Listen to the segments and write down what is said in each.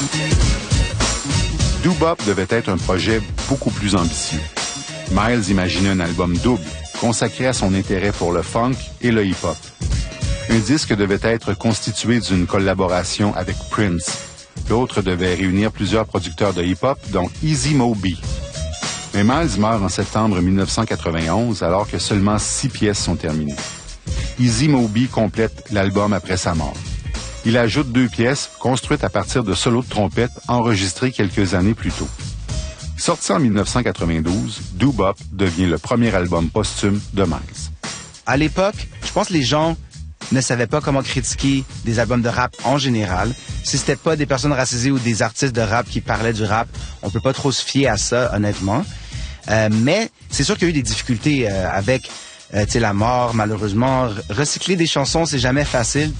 Doo-Bop devait être un projet beaucoup plus ambitieux. Miles imaginait un album double, consacré à son intérêt pour le funk et le hip-hop. Un disque devait être constitué d'une collaboration avec Prince. L'autre devait réunir plusieurs producteurs de hip-hop, dont Easy Mo Bee. Mais Miles meurt en septembre 1991, alors que seulement 6 pièces sont terminées. Easy Mo Bee complète l'album après sa mort. Il ajoute 2 pièces construites à partir de solos de trompette enregistrés quelques années plus tôt. Sorti en 1992, Doo-Bop devient le premier album posthume de Miles. À l'époque, je pense que les gens ne savaient pas comment critiquer des albums de rap en général. Si c'était pas des personnes racisées ou des artistes de rap qui parlaient du rap, on peut pas trop se fier à ça, honnêtement. Mais c'est sûr qu'il y a eu des difficultés avec la mort, malheureusement. Recycler des chansons, c'est jamais facile.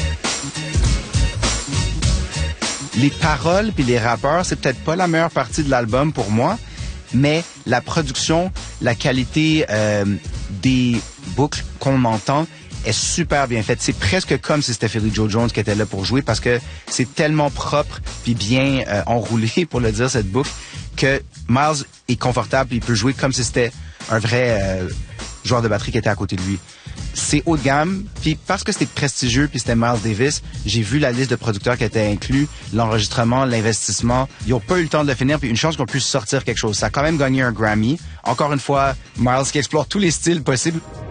Les paroles puis les rappeurs, c'est peut-être pas la meilleure partie de l'album pour moi, mais la production, la qualité des boucles qu'on entend est super bien faite. C'est presque comme si c'était Philly Joe Jones qui était là pour jouer parce que c'est tellement propre puis bien enroulé, pour le dire, cette boucle, que Miles est confortable et il peut jouer comme si c'était un vrai joueur de batterie qui était à côté de lui. C'est haut de gamme, puis parce que c'était prestigieux, puis c'était Miles Davis, j'ai vu la liste de producteurs qui étaient inclus, l'enregistrement, l'investissement. Ils n'ont pas eu le temps de le finir, puis une chance qu'on puisse sortir quelque chose. Ça a quand même gagné un Grammy. Encore une fois, Miles qui explore tous les styles possibles.